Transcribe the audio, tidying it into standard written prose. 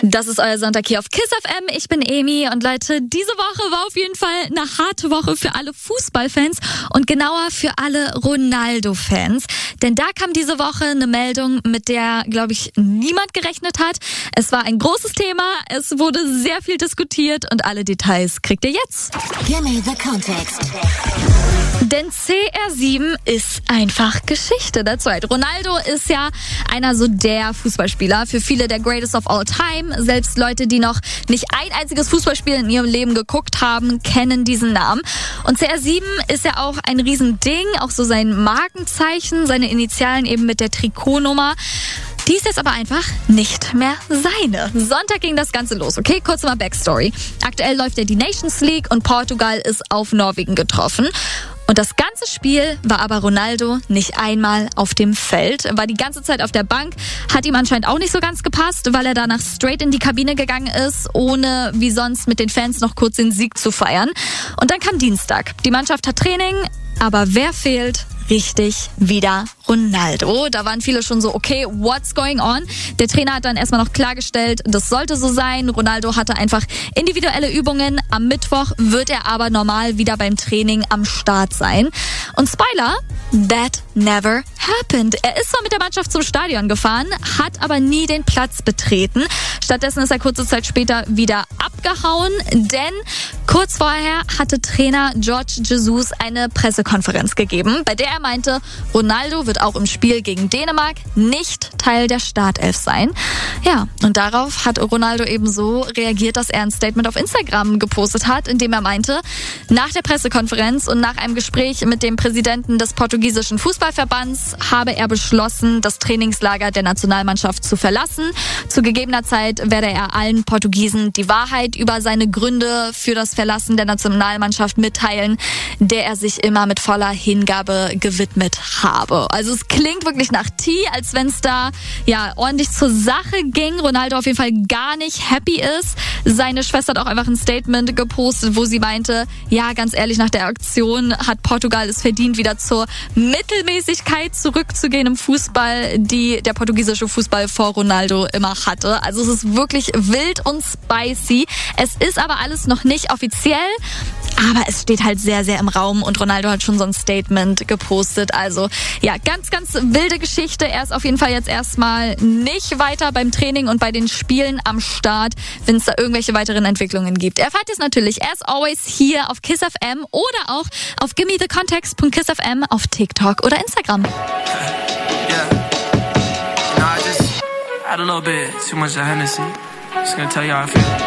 Das ist euer Sonntag hier auf KISS FM. Ich bin Emi und Leute, diese Woche war auf jeden Fall eine harte Woche für alle Fußballfans und genauer für alle Ronaldo-Fans. Denn da kam diese Woche eine Meldung, mit der, glaube ich, niemand gerechnet hat. Es war ein großes Thema, es wurde sehr viel diskutiert und alle Details kriegt ihr jetzt. Give me the context. Denn CR7 ist einfach Geschichte der Zeit. Ronaldo ist ja einer so der Fußballspieler, für viele der Greatest of All Time. Selbst Leute, die noch nicht ein einziges Fußballspiel in ihrem Leben geguckt haben, kennen diesen Namen. Und CR7 ist ja auch ein Riesending, auch so sein Markenzeichen, seine Initialen eben mit der Trikotnummer. Die ist jetzt aber einfach nicht mehr seine. Sonntag ging das Ganze los, okay? Kurz mal Backstory. Aktuell läuft ja die Nations League und Portugal ist auf Norwegen getroffen. Und das ganze Spiel war aber Ronaldo nicht einmal auf dem Feld, war die ganze Zeit auf der Bank, hat ihm anscheinend auch nicht so ganz gepasst, weil er danach straight in die Kabine gegangen ist, ohne wie sonst mit den Fans noch kurz den Sieg zu feiern. Und dann kam Dienstag. Die Mannschaft hat Training, aber wer fehlt? Richtig, wieder Ronaldo. Da waren viele schon so, okay, what's going on? Der Trainer hat dann erstmal noch klargestellt, das sollte so sein. Ronaldo hatte einfach individuelle Übungen. Am Mittwoch wird er aber normal wieder beim Training am Start sein. Und Spoiler, that never happened. Er ist zwar mit der Mannschaft zum Stadion gefahren, hat aber nie den Platz betreten. Stattdessen ist er kurze Zeit später wieder abgehauen, denn kurz vorher hatte Trainer Jorge Jesus eine Pressekonferenz gegeben, bei der er meinte, Ronaldo wird auch im Spiel gegen Dänemark nicht Teil der Startelf sein. Ja, und darauf hat Ronaldo eben so reagiert, dass er ein Statement auf Instagram gepostet hat, in dem er meinte, nach der Pressekonferenz und nach einem Gespräch mit dem Präsidenten des portugiesischen Fußballverbands habe er beschlossen, das Trainingslager der Nationalmannschaft zu verlassen. Zu gegebener Zeit werde er allen Portugiesen die Wahrheit über seine Gründe für das Verlassen der Nationalmannschaft mitteilen, der er sich immer mit voller Hingabe gewidmet habe. Also es klingt wirklich nach Tee, als wenn es da ja ordentlich zur Sache ging. Ronaldo auf jeden Fall gar nicht happy ist. Seine Schwester hat auch einfach ein Statement gepostet, wo sie meinte, ja, ganz ehrlich, nach der Aktion hat Portugal es verdient, wieder zur Mittelmäßigkeit zurückzugehen im Fußball, die der portugiesische Fußball vor Ronaldo immer hatte. Also es ist wirklich wild und spicy. Es ist aber alles noch nicht offiziell, aber es steht halt sehr, sehr im Raum und Ronaldo hat schon so ein Statement gepostet. Also ja, ganz, ganz wilde Geschichte. Er ist auf jeden Fall jetzt erstmal nicht weiter beim Training und bei den Spielen am Start, wenn es da irgendwelche weiteren Entwicklungen gibt. Erfahrt ihr es natürlich as always hier auf KISS FM oder auch auf gimmthecontext.kissfm auf TikTok oder Instagram. Yeah. No, I had a little bit too much of Hennessy. Just gonna tell you how I feel.